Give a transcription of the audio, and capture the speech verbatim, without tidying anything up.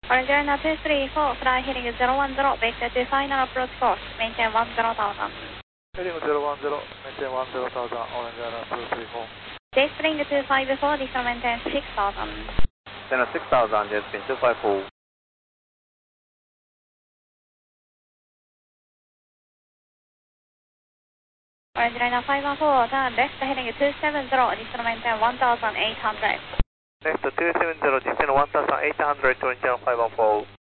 Orange Arena two three four, fly heading zero one zero, vector to final approach course, maintain one zero thousand. Heading zero one zero, maintain one zero thousand, Orange Arena two three four. Dayspring two five four, this will maintain six thousand. Then six thousand, Jetspring two five four. Orange Arena five one four, turn left heading two seven zero, this will maintain one thousand eight hundred. Next two seven zero, descend one thousand eight hundred to Orange Arena five one four.